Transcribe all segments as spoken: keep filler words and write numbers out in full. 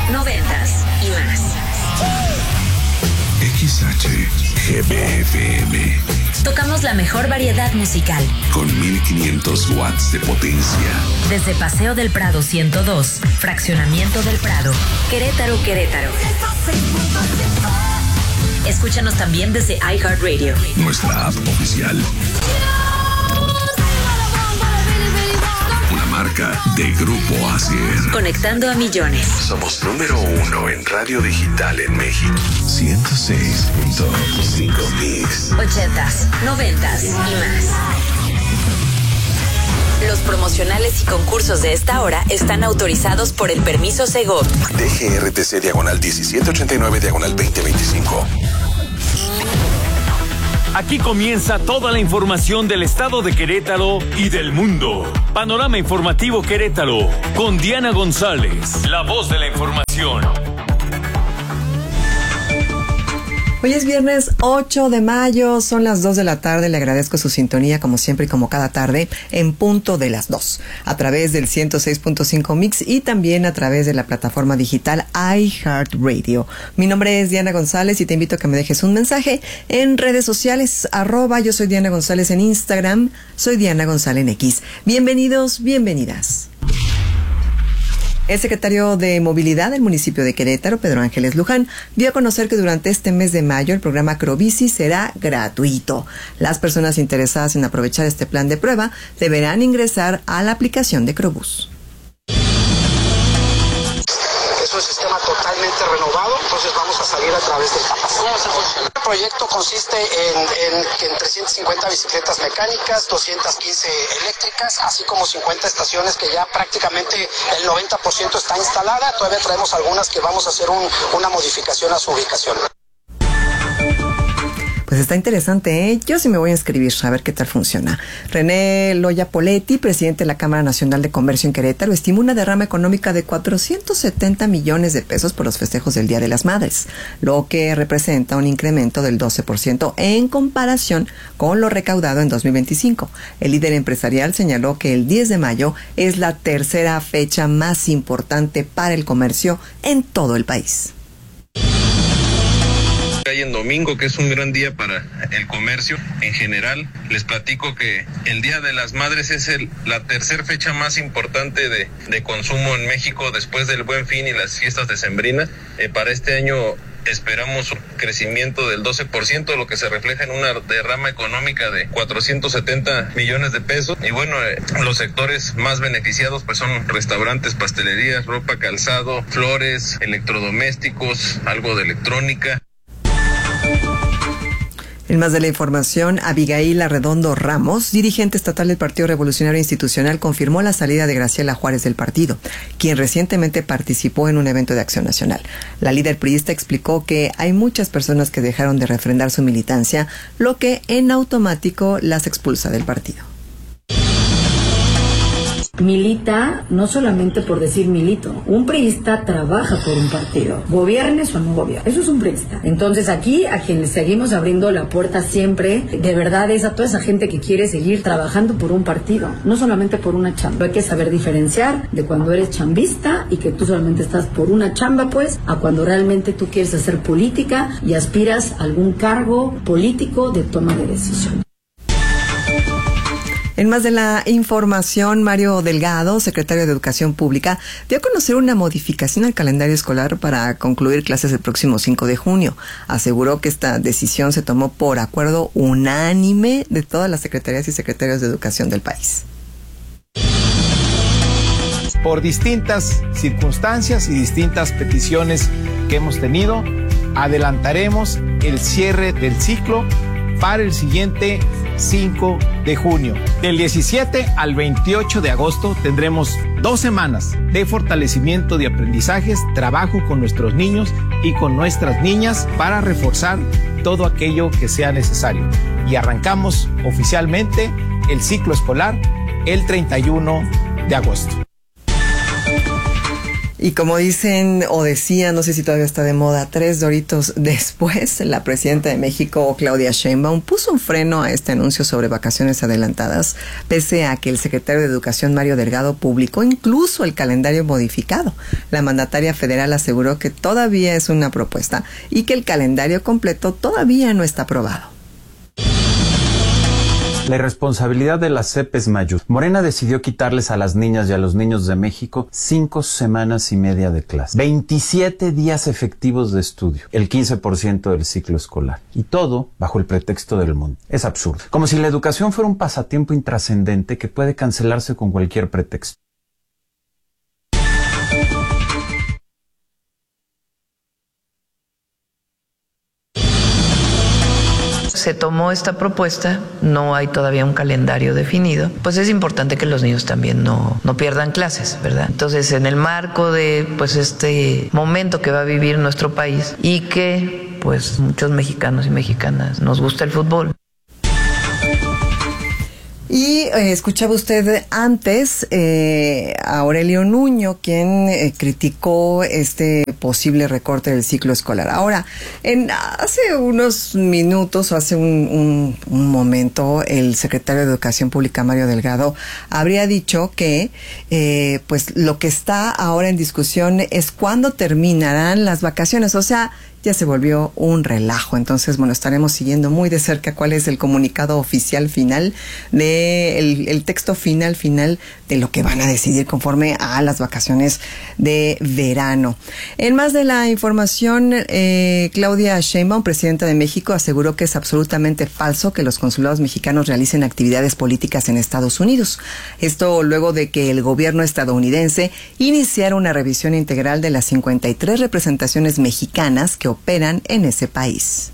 noventas y más. X H G B F M. Tocamos la mejor variedad musical. Con mil quinientos watts de potencia. Desde Paseo del Prado ciento dos, Fraccionamiento del Prado, Querétaro, Querétaro. Escúchanos también desde iHeartRadio. Nuestra app oficial. Una marca de Grupo Asier. Conectando a millones. Somos número uno en radio digital en México. ciento seis punto cinco Mix. Ochentas, noventas y más. Los promocionales y concursos de esta hora están autorizados por el permiso Segov. D G R T C diagonal diecisiete ochenta y nueve diagonal veinte veinticinco. Aquí comienza toda la información del estado de Querétaro y del mundo. Panorama Informativo Querétaro con Diana González, la voz de la información. Hoy es viernes ocho de mayo, son las dos de la tarde. Le agradezco su sintonía como siempre y como cada tarde en punto de las dos, a través del ciento seis punto cinco Mix y también a través de la plataforma digital iHeartRadio. Mi nombre es Diana González y te invito a que me dejes un mensaje en redes sociales, arroba yo soy Diana González en Instagram, soy Diana González en X. Bienvenidos, bienvenidas. El secretario de Movilidad del municipio de Querétaro, Pedro Ángeles Luján, dio a conocer que durante este mes de mayo el programa Acrobici será gratuito. Las personas interesadas en aprovechar este plan de prueba deberán ingresar a la aplicación de Crobús. Es un sistema totalmente renovado, entonces vamos a salir a través del CAPAS. El proyecto consiste en, en, en trescientas cincuenta bicicletas mecánicas, doscientas quince eléctricas, así como cincuenta estaciones que ya prácticamente el noventa por ciento está instalada. Todavía traemos algunas que vamos a hacer un, una modificación a su ubicación. Pues está interesante, ¿eh? Yo sí me voy a inscribir a ver qué tal funciona. René Loya Poletti, presidente de la Cámara Nacional de Comercio en Querétaro, estima una derrama económica de cuatrocientos setenta millones de pesos por los festejos del Día de las Madres, lo que representa un incremento del doce por ciento en comparación con lo recaudado en dos mil veinticinco. El líder empresarial señaló que el diez de mayo es la tercera fecha más importante para el comercio en todo el país. Hay en domingo, que es un gran día para el comercio en general. Les platico que el Día de las Madres es el, la tercera fecha más importante de, de consumo en México después del Buen Fin y las fiestas decembrinas. Eh, para este año esperamos un crecimiento del doce por ciento, lo que se refleja en una derrama económica de cuatrocientos setenta millones de pesos. Y bueno, eh, los sectores más beneficiados pues son restaurantes, pastelerías, ropa, calzado, flores, electrodomésticos, algo de electrónica. En más de la información, Abigail Arredondo Ramos, dirigente estatal del Partido Revolucionario Institucional, confirmó la salida de Graciela Juárez del partido, quien recientemente participó en un evento de Acción Nacional. La líder priista explicó que hay muchas personas que dejaron de refrendar su militancia, lo que en automático las expulsa del partido. Milita no solamente por decir milito. Un priista trabaja por un partido, gobiernes o no gobiernes. Eso es un priista. Entonces aquí a quien le seguimos abriendo la puerta siempre, de verdad, es a toda esa gente que quiere seguir trabajando por un partido, no solamente por una chamba. Hay que saber diferenciar de cuando eres chambista y que tú solamente estás por una chamba, pues, a cuando realmente tú quieres hacer política y aspiras a algún cargo político de toma de decisión. En más de la información, Mario Delgado, secretario de Educación Pública, dio a conocer una modificación al calendario escolar para concluir clases el próximo cinco de junio. Aseguró que esta decisión se tomó por acuerdo unánime de todas las secretarías y secretarios de educación del país. Por distintas circunstancias y distintas peticiones que hemos tenido, adelantaremos el cierre del ciclo para el siguiente cinco de junio. Del diecisiete al veintiocho de agosto tendremos dos semanas de fortalecimiento de aprendizajes, trabajo con nuestros niños y con nuestras niñas para reforzar todo aquello que sea necesario. Y arrancamos oficialmente el ciclo escolar el treinta y uno de agosto. Y como dicen o decían, no sé si todavía está de moda, tres Doritos después, la presidenta de México, Claudia Sheinbaum, puso un freno a este anuncio sobre vacaciones adelantadas, pese a que el secretario de Educación, Mario Delgado, publicó incluso el calendario modificado. La mandataria federal aseguró que todavía es una propuesta y que el calendario completo todavía no está aprobado. La irresponsabilidad de la C E P es mayúscula. Morena decidió quitarles a las niñas y a los niños de México cinco semanas y media de clase, veintisiete días efectivos de estudio, el quince por ciento del ciclo escolar. Y todo bajo el pretexto del mundo. Es absurdo. Como si la educación fuera un pasatiempo intrascendente que puede cancelarse con cualquier pretexto. Se tomó esta propuesta, no hay todavía un calendario definido, pues es importante que los niños también no, no pierdan clases, ¿verdad? Entonces, en el marco de pues este momento que va a vivir nuestro país y que pues muchos mexicanos y mexicanas nos gusta el fútbol. Y eh, escuchaba usted antes eh, a Aurelio Nuño, quien eh, criticó este posible recorte del ciclo escolar. Ahora, en hace unos minutos o hace un, un, un momento, el secretario de Educación Pública, Mario Delgado, habría dicho que eh, pues lo que está ahora en discusión es cuándo terminarán las vacaciones. O sea, ya se volvió un relajo. Entonces, bueno, estaremos siguiendo muy de cerca cuál es el comunicado oficial final, de el, el texto final final de lo que van a decidir conforme a las vacaciones de verano. En más de la información, eh, Claudia Sheinbaum, presidenta de México, aseguró que es absolutamente falso que los consulados mexicanos realicen actividades políticas en Estados Unidos. Esto luego de que el gobierno estadounidense iniciara una revisión integral de las cincuenta y tres representaciones mexicanas que operan en ese país.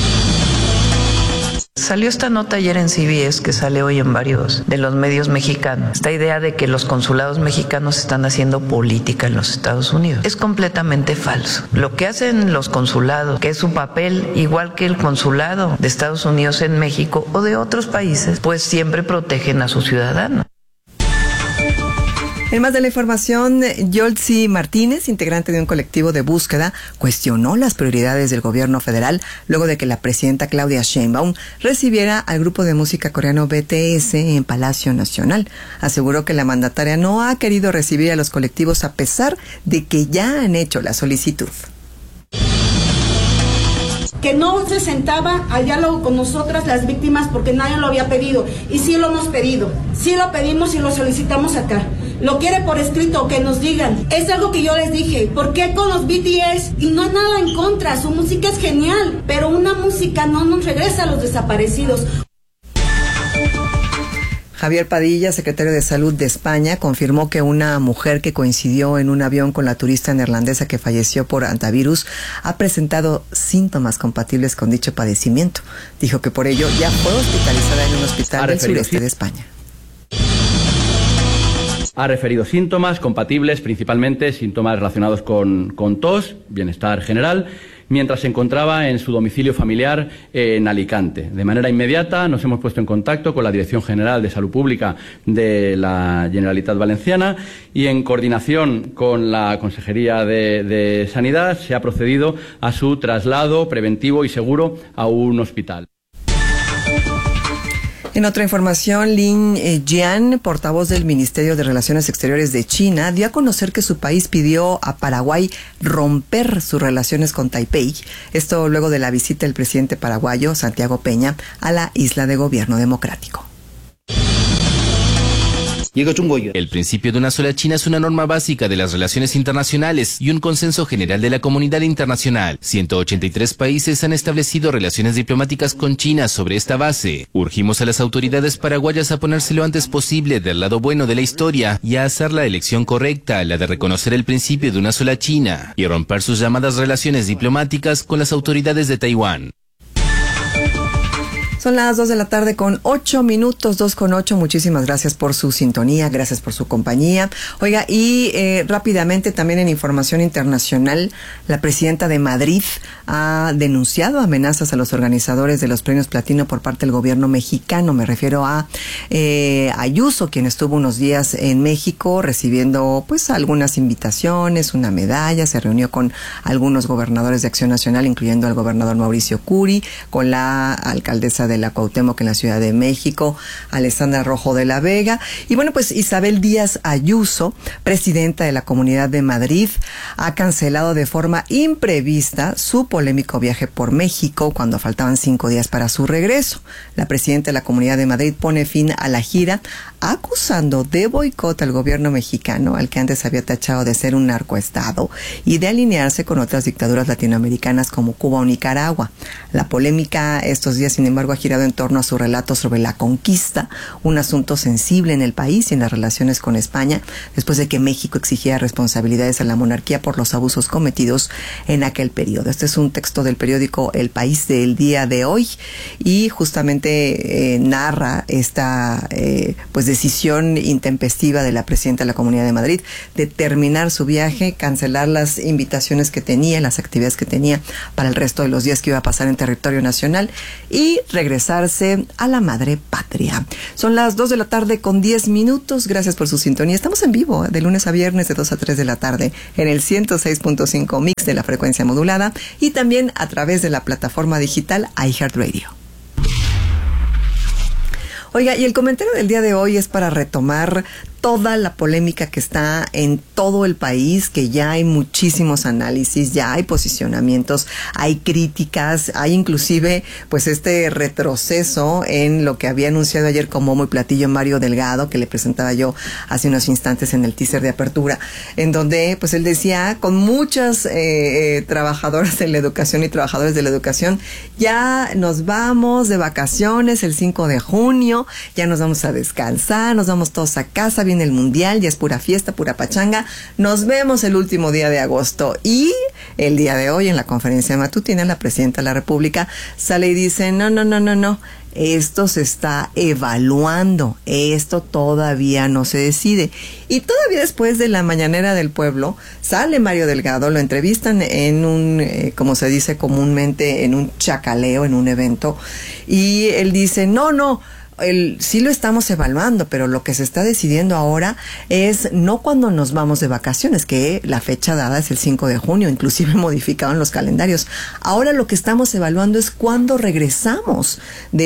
Salió esta nota ayer en C B S, que sale hoy en varios de los medios mexicanos. Esta idea de que los consulados mexicanos están haciendo política en los Estados Unidos es completamente falso. Lo que hacen los consulados, que es su papel igual que el consulado de Estados Unidos en México o de otros países, pues siempre protegen a sus ciudadanos. En más de la información, Yoltzi Martínez, integrante de un colectivo de búsqueda, cuestionó las prioridades del gobierno federal luego de que la presidenta Claudia Sheinbaum recibiera al grupo de música coreano B T S en Palacio Nacional. Aseguró que la mandataria no ha querido recibir a los colectivos a pesar de que ya han hecho la solicitud. Que no se sentaba al diálogo con nosotras las víctimas porque nadie lo había pedido. Y sí lo hemos pedido, sí lo pedimos y lo solicitamos acá. Lo quiere por escrito, que nos digan. Es algo que yo les dije, ¿por qué con los B T S? Y no hay nada en contra, su música es genial, pero una música no nos regresa a los desaparecidos. Javier Padilla, secretario de Salud de España, confirmó que una mujer que coincidió en un avión con la turista neerlandesa que falleció por antivirus ha presentado síntomas compatibles con dicho padecimiento. Dijo que por ello ya fue hospitalizada en un hospital del sureste de España. Ha referido síntomas compatibles, principalmente síntomas relacionados con, con tos, bienestar general, mientras se encontraba en su domicilio familiar en Alicante. De manera inmediata nos hemos puesto en contacto con la Dirección General de Salud Pública de la Generalitat Valenciana y en coordinación con la Consejería de, de Sanidad se ha procedido a su traslado preventivo y seguro a un hospital. En otra información, Lin Jian, portavoz del Ministerio de Relaciones Exteriores de China, dio a conocer que su país pidió a Paraguay romper sus relaciones con Taipei. Esto luego de la visita del presidente paraguayo, Santiago Peña, a la isla de gobierno democrático. El principio de una sola China es una norma básica de las relaciones internacionales y un consenso general de la comunidad internacional. ciento ochenta y tres países han establecido relaciones diplomáticas con China sobre esta base. Urgimos a las autoridades paraguayas a ponerse lo antes posible del lado bueno de la historia y a hacer la elección correcta, la de reconocer el principio de una sola China y romper sus llamadas relaciones diplomáticas con las autoridades de Taiwán. Son las dos de la tarde con ocho minutos, dos con ocho. Muchísimas gracias por su sintonía, gracias por su compañía. Oiga, y eh, rápidamente también en información internacional, la presidenta de Madrid ha denunciado amenazas a los organizadores de los premios Platino por parte del gobierno mexicano. Me refiero a eh, Ayuso, quien estuvo unos días en México recibiendo pues algunas invitaciones, una medalla, se reunió con algunos gobernadores de Acción Nacional, incluyendo al gobernador Mauricio Curi, con la alcaldesa de la Cuauhtémoc en la Ciudad de México, Alessandra Rojo de la Vega. Y bueno, pues Isabel Díaz Ayuso, presidenta de la Comunidad de Madrid, ha cancelado de forma imprevista su polémico viaje por México cuando faltaban cinco días para su regreso. La presidenta de la Comunidad de Madrid pone fin a la gira, acusando de boicot al gobierno mexicano, al que antes había tachado de ser un narcoestado y de alinearse con otras dictaduras latinoamericanas como Cuba o Nicaragua. La polémica estos días, sin embargo, ha girado en torno a su relato sobre la conquista, un asunto sensible en el país y en las relaciones con España, después de que México exigiera responsabilidades a la monarquía por los abusos cometidos en aquel periodo. Este es un texto del periódico El País del día de hoy y justamente eh, narra esta eh, pues decisión intempestiva de la presidenta de la Comunidad de Madrid de terminar su viaje, cancelar las invitaciones que tenía, las actividades que tenía para el resto de los días que iba a pasar en territorio nacional y regresarse a la madre patria. Son las dos de la tarde con diez minutos. Gracias por su sintonía. Estamos en vivo de lunes a viernes de dos a tres de la tarde en el ciento seis punto cinco Mix de la frecuencia modulada y también a través de la plataforma digital iHeartRadio. Oiga, y el comentario del día de hoy es para retomar toda la polémica que está en todo el país, que ya hay muchísimos análisis, ya hay posicionamientos, hay críticas, hay inclusive pues este retroceso en lo que había anunciado ayer como muy platillo Mario Delgado, que le presentaba yo hace unos instantes en el teaser de apertura, en donde pues él decía, con muchas eh, eh, trabajadoras de la educación y trabajadores de la educación, ya nos vamos de vacaciones el cinco de junio, ya nos vamos a descansar, nos vamos todos a casa, en el mundial, ya es pura fiesta, pura pachanga, nos vemos el último día de agosto. Y el día de hoy en la conferencia matutina la presidenta de la República sale y dice, no, no, no, no, no, esto se está evaluando, esto todavía no se decide. Y todavía después de la mañanera del pueblo sale Mario Delgado, lo entrevistan en un, eh, como se dice comúnmente, en un chacaleo, en un evento, y él dice, no, no, El, sí lo estamos evaluando, pero lo que se está decidiendo ahora es no cuando nos vamos de vacaciones, que la fecha dada es el cinco de junio, inclusive modificado en los calendarios. Ahora lo que estamos evaluando es cuándo regresamos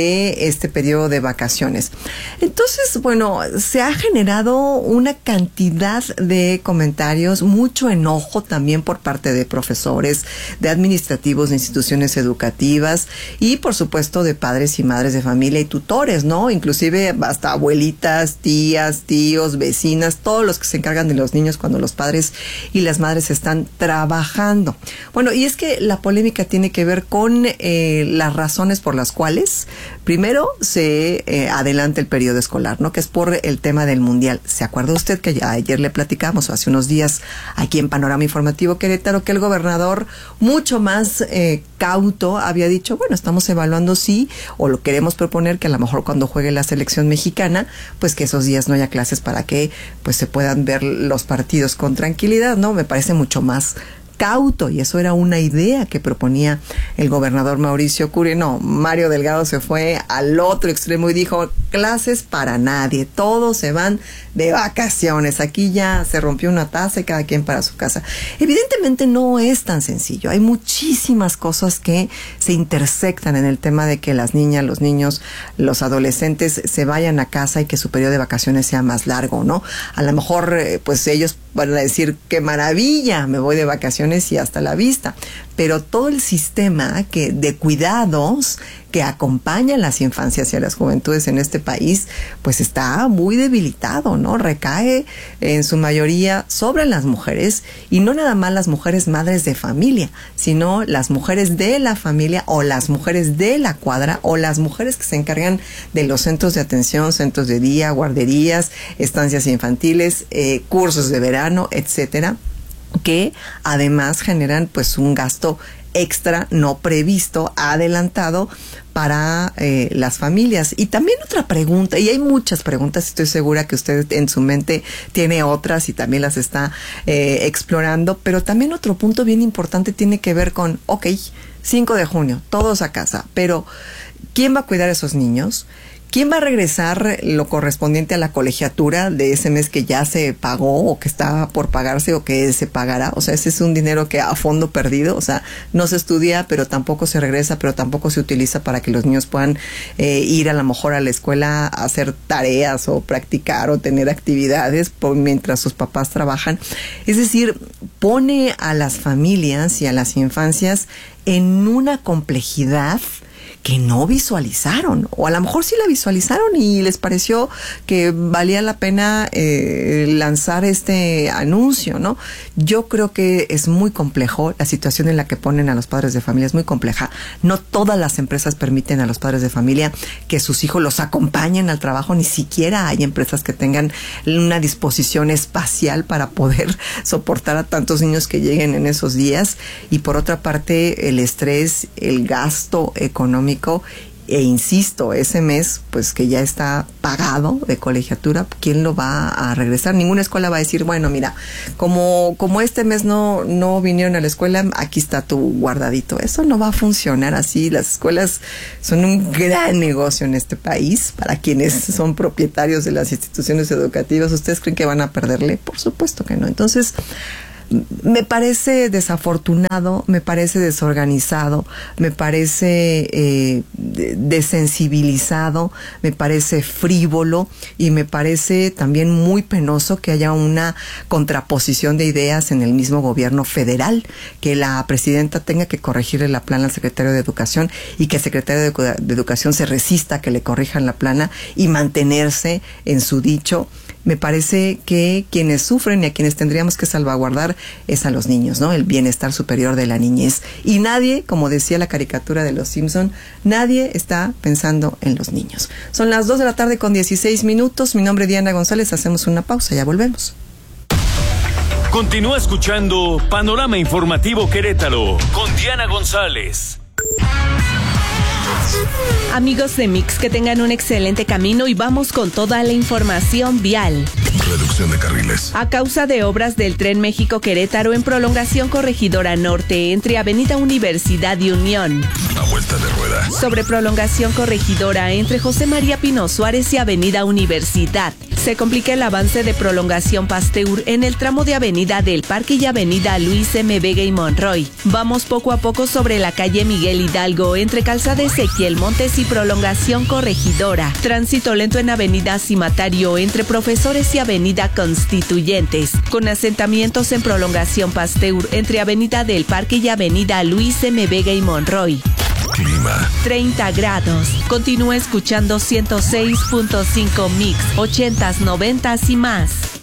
de este periodo de vacaciones. Entonces, bueno, se ha generado una cantidad de comentarios, mucho enojo también por parte de profesores, de administrativos de instituciones educativas y, por supuesto, de padres y madres de familia y tutores, ¿no? Inclusive hasta abuelitas, tías, tíos, vecinas, todos los que se encargan de los niños cuando los padres y las madres están trabajando. Bueno, y es que la polémica tiene que ver con eh, las razones por las cuales primero se eh, adelanta el periodo escolar, ¿no? Que es por el tema del mundial. ¿Se acuerda usted que ya ayer le platicamos, hace unos días aquí en Panorama Informativo Querétaro, que el gobernador mucho más eh, cauto había dicho, bueno, estamos evaluando sí, o lo queremos proponer que a lo mejor cuando juegue la selección mexicana, pues que esos días no haya clases para que pues se puedan ver los partidos con tranquilidad, ¿no? Me parece mucho más cauto, y eso era una idea que proponía el gobernador Mauricio Curi. No, Mario Delgado se fue al otro extremo y dijo, clases para nadie, todos se van de vacaciones, aquí ya se rompió una taza y cada quien para su casa. Evidentemente no es tan sencillo, hay muchísimas cosas que se intersectan en el tema de que las niñas, los niños, los adolescentes se vayan a casa y que su periodo de vacaciones sea más largo, ¿no? A lo mejor pues ellos van a decir, qué maravilla, me voy de vacaciones y hasta la vista, pero todo el sistema que de cuidados que acompaña a las infancias y a las juventudes en este país, pues está muy debilitado, ¿no? Recae en su mayoría sobre las mujeres, y no nada más las mujeres madres de familia, sino las mujeres de la familia o las mujeres de la cuadra o las mujeres que se encargan de los centros de atención, centros de día, guarderías, estancias infantiles, eh, cursos de verano, etcétera, que además generan pues un gasto extra no previsto, adelantado para eh, las familias. Y también otra pregunta, y hay muchas preguntas, estoy segura que usted en su mente tiene otras y también las está eh, explorando, pero también otro punto bien importante tiene que ver con, ok, cinco de junio, todos a casa, pero ¿quién va a cuidar a esos niños? ¿Quién va a regresar lo correspondiente a la colegiatura de ese mes que ya se pagó o que está por pagarse o que se pagará? O sea, ese es un dinero que a fondo perdido, o sea, no se estudia, pero tampoco se regresa, pero tampoco se utiliza para que los niños puedan eh, ir a lo mejor a la escuela a hacer tareas o practicar o tener actividades por, mientras sus papás trabajan. Es decir, pone a las familias y a las infancias en una complejidad que no visualizaron, o a lo mejor sí la visualizaron y les pareció que valía la pena eh, lanzar este anuncio, ¿no? Yo creo que es muy complejo, la situación en la que ponen a los padres de familia es muy compleja. No todas las empresas permiten a los padres de familia que sus hijos los acompañen al trabajo, ni siquiera hay empresas que tengan una disposición espacial para poder soportar a tantos niños que lleguen en esos días. Y por otra parte, el estrés, el gasto económico, e insisto, ese mes pues que ya está pagado de colegiatura, ¿quién lo va a regresar? Ninguna escuela va a decir, bueno, mira, como como este mes no no vinieron a la escuela, aquí está tu guardadito. Eso no va a funcionar así. Las escuelas son un gran negocio en este país para quienes son propietarios de las instituciones educativas. ¿Ustedes creen que van a perderle? Por supuesto que no. Entonces, me parece desafortunado, me parece desorganizado, me parece eh, desensibilizado, me parece frívolo y me parece también muy penoso que haya una contraposición de ideas en el mismo gobierno federal, que la presidenta tenga que corregirle la plana al secretario de Educación y que el secretario de, Edu- de Educación se resista a que le corrijan la plana y mantenerse en su dicho. Me parece que quienes sufren y a quienes tendríamos que salvaguardar es a los niños, ¿no? El bienestar superior de la niñez. Y nadie, como decía la caricatura de los Simpson, nadie está pensando en los niños. Son las dos de la tarde con dieciséis minutos. Mi nombre es Diana González. Hacemos una pausa. Ya volvemos. Continúa escuchando Panorama Informativo Querétaro con Diana González. Amigos de Mix, que tengan un excelente camino y vamos con toda la información vial. Reducción de carriles. A causa de obras del Tren México-Querétaro en prolongación Corregidora Norte entre Avenida Universidad y Unión. A vuelta de rueda. Sobre prolongación Corregidora entre José María Pino Suárez y Avenida Universidad. Se complica el avance de prolongación Pasteur en el tramo de Avenida del Parque y Avenida Luis M. Vega y Monroy. Vamos poco a poco sobre la calle Miguel Hidalgo entre Calzada Ezequiel Montes y prolongación Corregidora. Tránsito lento en Avenida Cimatario entre Profesores y Avenida Constituyentes. Con asentamientos en prolongación Pasteur entre Avenida del Parque y Avenida Luis M. Vega y Monroy. Clima. treinta grados. Continúa escuchando ciento seis punto cinco Mix, ochentas, noventas y más.